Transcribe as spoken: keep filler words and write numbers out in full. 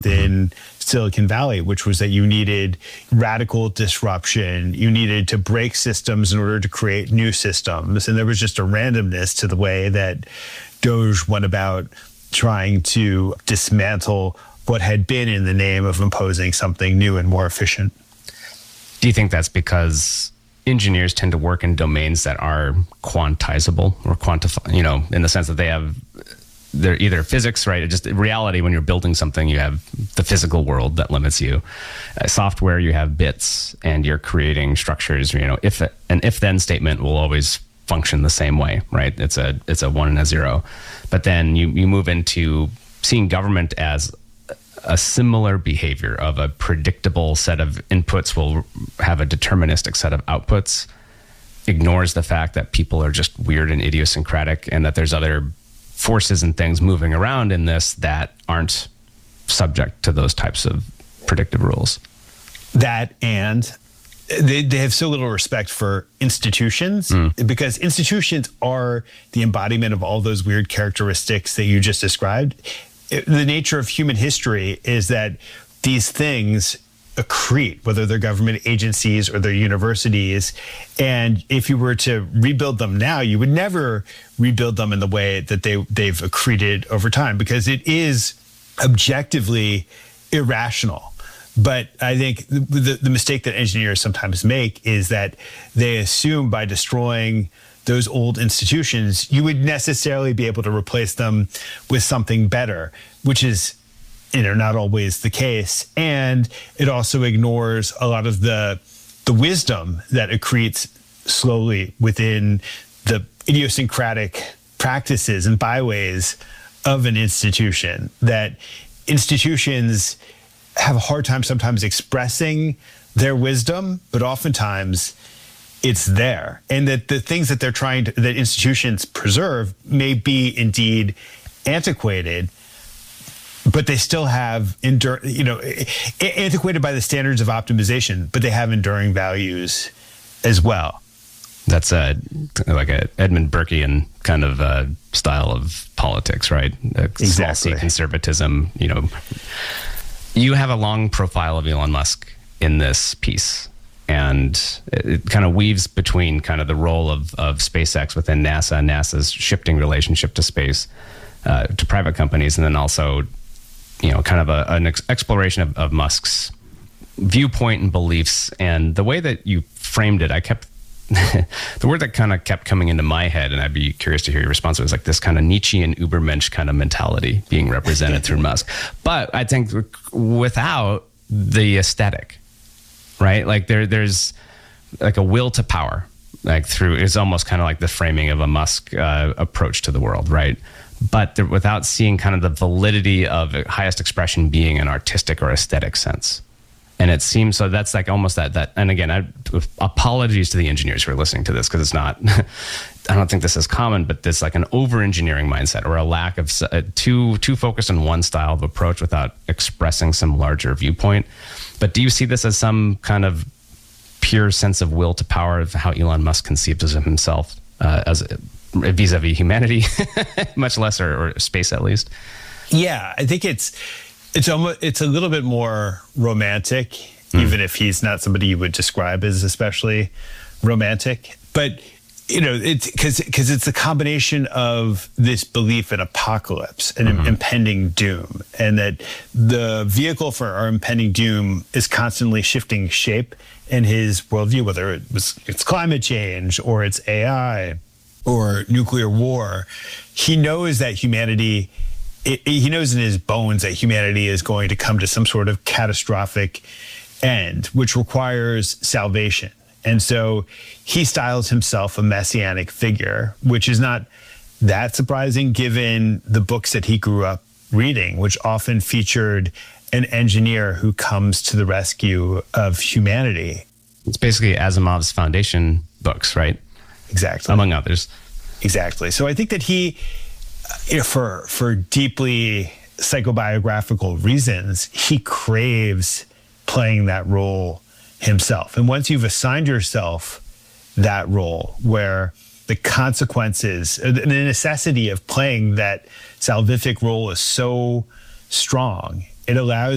within Silicon Valley, which was that you needed radical disruption. You needed to break systems in order to create new systems. And there was just a randomness to the way that Doge went about trying to dismantle what had been in the name of imposing something new and more efficient. Do you think that's because engineers tend to work in domains that are quantizable or quantify, you know, in the sense that they have, they're either physics, right? Just reality, when you're building something, you have the physical world that limits you. Uh, software, you have bits and you're creating structures, you know, if an if-then statement will always function the same way, right? It's a, it's a one and a zero. But then you, you move into seeing government as a similar behavior of a predictable set of inputs will have a deterministic set of outputs, ignores the fact that people are just weird and idiosyncratic and that there's other forces and things moving around in this that aren't subject to those types of predictive rules. That, and they, they have so little respect for institutions mm. because institutions are the embodiment of all those weird characteristics that you just described. It, the nature of human history is that these things accrete, whether they're government agencies or they're universities. And if you were to rebuild them now, you would never rebuild them in the way that they, they've accreted over time, because it is objectively irrational. But I think the, the mistake that engineers sometimes make is that they assume by destroying those old institutions, you would necessarily be able to replace them with something better, which is, you know, not always the case. And it also ignores a lot of the the wisdom that accretes slowly within the idiosyncratic practices and byways of an institution, that institutions have a hard time sometimes expressing their wisdom, but oftentimes it's there. And that the things that they're trying to, that institutions preserve may be indeed antiquated, but they still have, endur- you know, antiquated by the standards of optimization, but they have enduring values as well. That's a, like a Edmund Burkean kind of uh, style of politics, right? Exactly. Conservatism, you know. You have a long profile of Elon Musk in this piece, and it kind of weaves between kind of the role of, of SpaceX within NASA, NASA's shifting relationship to space, uh, to private companies, and then also, you know, kind of a, an ex- exploration of, of Musk's viewpoint and beliefs. And the way that you framed it, I kept, the word that kind of kept coming into my head, and I'd be curious to hear your response, was like this kind of Nietzschean Übermensch kind of mentality being represented through Musk. But I think without the aesthetic, right? Like there, there's like a will to power, like through, it's almost kind of like the framing of a Musk uh, approach to the world, right? But there, without seeing kind of the validity of highest expression being an artistic or aesthetic sense. And it seems, so that's like almost that, that, and again, I, apologies to the engineers who are listening to this, because it's not, I don't think this is common, but this like an over-engineering mindset, or a lack of, uh, too, too focused on one style of approach without expressing some larger viewpoint. But do you see this as some kind of pure sense of will to power of how Elon Musk conceives of himself uh, as vis-a-vis humanity, much less, or, or space at least? Yeah, I think it's, It's almost, it's a little bit more romantic, mm. even if he's not somebody you would describe as especially romantic. But, you know, it's because because it's a combination of this belief in apocalypse and mm-hmm. impending doom, and that the vehicle for our impending doom is constantly shifting shape in his worldview, whether it was it's climate change or it's A I or nuclear war. He knows that humanity. It, it, he knows in his bones that humanity is going to come to some sort of catastrophic end, which requires salvation. And so he styles himself a messianic figure, which is not that surprising given the books that he grew up reading, which often featured an engineer who comes to the rescue of humanity. It's basically Asimov's Foundation books, right? Exactly. Among others. Exactly. So I think that he... You know, for for deeply psychobiographical reasons, he craves playing that role himself. And once you've assigned yourself that role, where the consequences, the necessity of playing that salvific role is so strong, it allows